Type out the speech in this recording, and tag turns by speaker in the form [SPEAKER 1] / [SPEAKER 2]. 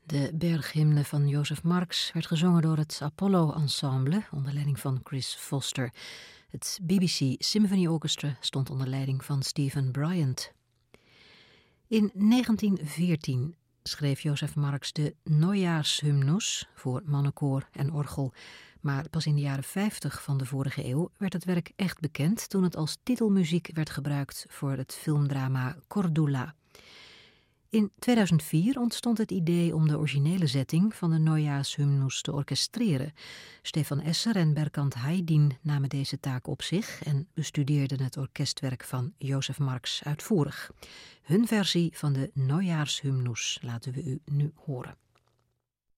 [SPEAKER 1] De berghymne van Joseph Marx werd gezongen door het Apollo Ensemble onder leiding van Chris Foster. Het BBC Symphony Orchestra stond onder leiding van Stephen Bryant. In 1914 schreef Joseph Marx de Neujahrshymnus voor mannenkoor en orgel. Maar pas in de jaren 50 van de vorige eeuw werd het werk echt bekend toen het als titelmuziek werd gebruikt voor het filmdrama Cordula. In 2004 ontstond het idee om de originele zetting van de Neujahrshymnus te orchestreren. Stefan Esser en Berkant Haydin namen deze taak op zich en bestudeerden het orkestwerk van Joseph Marx uitvoerig. Hun versie van de Neujahrshymnus laten we u nu horen.